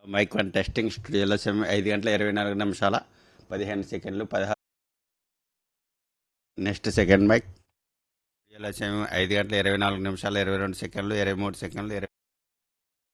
Mic one testing స్టూడియోలో సమయం 5 గంటల 24 నిమిషాల 15 సెకండ్లు 16. నెక్స్ట్ సెకండ్ మైక్ స్టూడియోలో సమయం 5 గంటల 24 నిమిషాల 22 సెకండ్లు 23 సెకండ్లు